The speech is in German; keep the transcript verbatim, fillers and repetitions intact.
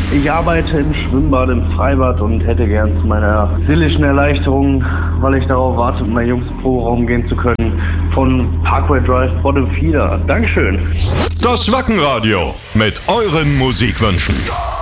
Ich arbeite im Schwimmbad, im Freibad und hätte gern zu meiner seelischen Erleichterung, weil ich darauf warte, mit meinen Jungs im Proberaum gehen zu können, von Parkway Drive Bottom Feeder. Dankeschön. Das Wackenradio mit euren Musikwünschen.